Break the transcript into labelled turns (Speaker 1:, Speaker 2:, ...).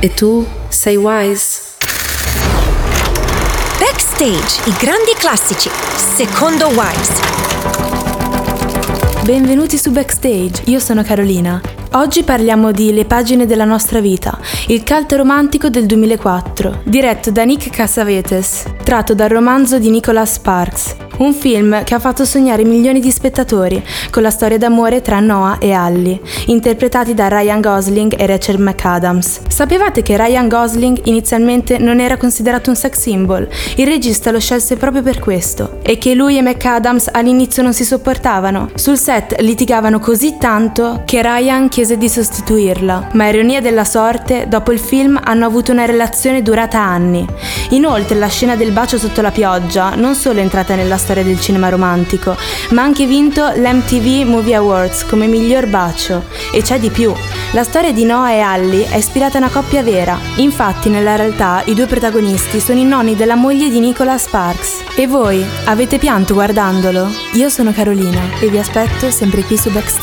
Speaker 1: E tu sei Wise.
Speaker 2: Backstage, i grandi classici, secondo Wise.
Speaker 3: Benvenuti su Backstage, io sono Carolina. Oggi parliamo di Le pagine della nostra vita, il cult romantico del 2004, diretto da Nick Cassavetes, tratto dal romanzo di Nicholas Sparks. Un film che ha fatto sognare milioni di spettatori, con la storia d'amore tra Noah e Allie, interpretati da Ryan Gosling e Rachel McAdams. Sapevate che Ryan Gosling inizialmente non era considerato un sex symbol? Il regista lo scelse proprio per questo. E che lui e McAdams all'inizio non si sopportavano. Sul set litigavano così tanto che Ryan chiese di sostituirla. Ma ironia della sorte, dopo il film hanno avuto una relazione durata anni. Inoltre la scena del bacio sotto la pioggia non solo è entrata nella storia del cinema romantico, ma ha anche vinto l'MTV Movie Awards come miglior bacio. E c'è di più, la storia di Noah e Allie è ispirata a una coppia vera. Infatti nella realtà i due protagonisti sono i nonni della moglie di Nicholas Sparks. E voi, avete pianto guardandolo? Io sono Carolina e vi aspetto sempre qui su Backstage.